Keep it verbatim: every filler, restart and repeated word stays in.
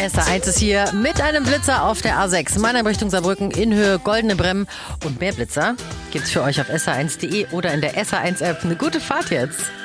S A eins ist hier mit einem Blitzer auf der A sechs. Mannheim Richtung Saarbrücken in Höhe Goldene Bremm. Und mehr Blitzer gibt's für euch auf S A eins punkt de oder in der S A eins App. Eine gute Fahrt jetzt.